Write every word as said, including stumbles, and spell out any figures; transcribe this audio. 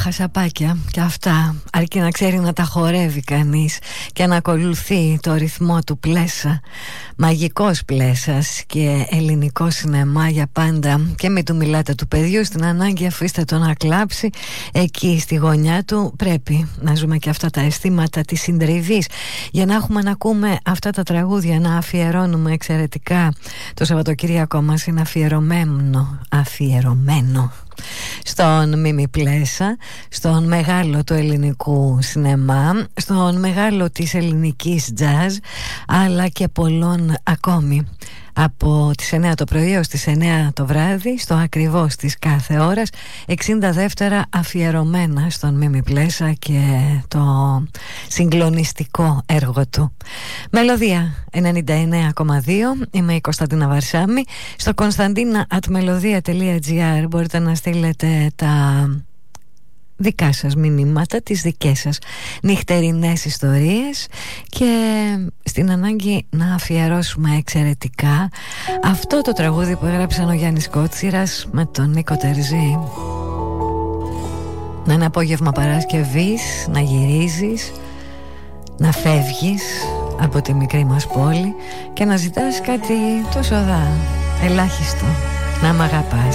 χασαπάκια και αυτά, αρκεί να ξέρει να τα χορεύει κανείς και να ακολουθεί το ρυθμό του πλέσα. Μαγικός πλέσας και ελληνικό σινεμά για πάντα. Και μην του μιλάτε του παιδιού, στην ανάγκη αφήστε το να κλάψει. Εκεί στη γωνιά του πρέπει να ζούμε και αυτά τα αισθήματα της συντριβής, για να έχουμε να ακούμε αυτά τα τραγούδια, να αφιερώνουμε εξαιρετικά. Το Σαββατοκύριακο μας είναι αφιερωμένο Αφιερωμένο στον Μίμη Πλέσα, στον μεγάλο του ελληνικού σινεμά, στον μεγάλο της ελληνικής jazz, αλλά και πολλών ακόμη. Από τις εννιά το πρωί ως τις εννιά το βράδυ, στο ακριβώς της κάθε ώρας, εξήντα δεύτερα αφιερωμένα στον Μίμη Πλέσα και το συγκλονιστικό έργο του. Μελωδία ενενήντα εννέα κόμμα δύο. Είμαι η Κωνσταντίνα Βαρσάμι. Στο κωνσταντίνα at melodia τελεία gr μπορείτε να στείλετε τα δικά σας μηνύματα, τις δικές σας νυχτερινές ιστορίες, και στην ανάγκη να αφιερώσουμε εξαιρετικά αυτό το τραγούδι που έγραψαν ο Γιάννης Κότσιρας με τον Νίκο Τερζή. Να είναι απόγευμα Παρασκευής, να γυρίζεις, να φεύγεις από τη μικρή μας πόλη και να ζητάς κάτι τόσο δα, ελάχιστο, να μ' αγαπάς.